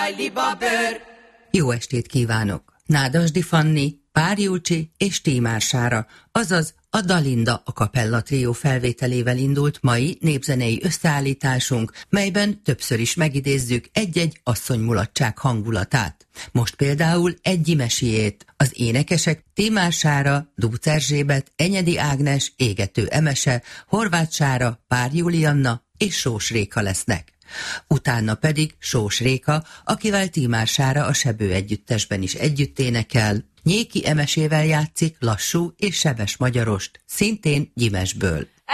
liba bőr. Jó estét kívánok! Nádasdy Fanni, Pár Julcsi és Tímár Sára, azaz a Dalinda a Kapella trió felvételével indult mai népzenei összeállításunk, melyben többször is megidézzük egy-egy asszonymulatság hangulatát. Most például egy gyimesiét. Az énekesek Tímár Sára, Dúc Erzsébet, Enyedi Ágnes, Égető Emese, Horváth Sára, Pár Julianna és Sós Réka lesznek. Utána pedig Sós Réka, akivel Tímár Sára a Sebő együttesben is együtt énekel, Nyéki Emesével játszik lassú és sebes magyarost, szintén Gyimesből.